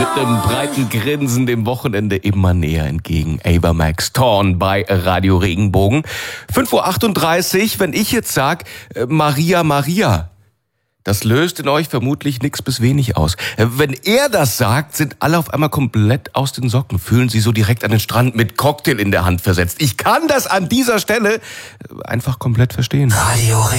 Mit einem breiten Grinsen dem Wochenende immer näher entgegen. Ava Max Thorn bei Radio Regenbogen. 5:38 Uhr, wenn ich jetzt sag, Maria, Maria, das löst in euch vermutlich nichts bis wenig aus. Wenn er das sagt, sind alle auf einmal komplett aus den Socken, fühlen sie so direkt an den Strand mit Cocktail in der Hand versetzt. Ich kann das an dieser Stelle einfach komplett verstehen. Radio